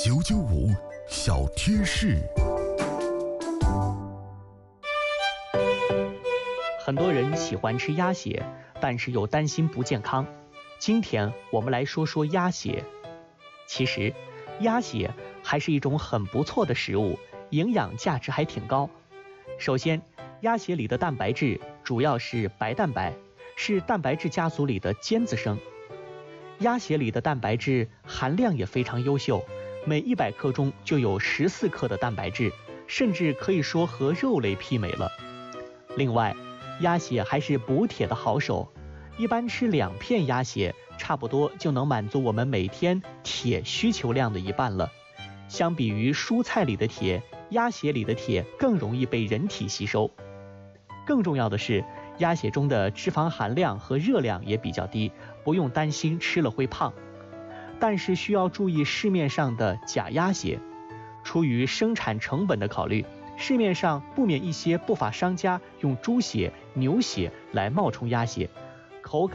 995小贴士。 很多人喜欢吃鸭血，但是又担心不健康。今天我们来说说鸭血。其实，鸭血还是一种很不错的食物，营养价值还挺高。首先，鸭血里的蛋白质主要是白蛋白，是蛋白质家族里的尖子生。鸭血里的蛋白质含量也非常优秀，每100克中就有14克的蛋白质，甚至可以说和肉类媲美了。另外，鸭血还是补铁的好手，一般吃2片鸭血，差不多就能满足我们每天铁需求量的一半了。相比于蔬菜里的铁，鸭血里的铁更容易被人体吸收。更重要的是，鸭血中的脂肪含量和热量也比较低，不用担心吃了会胖。但是需要注意市面上的假鸭血，出于生产成本的考虑，市面上不免一些不法商家用猪血、牛血来冒充鸭血，口感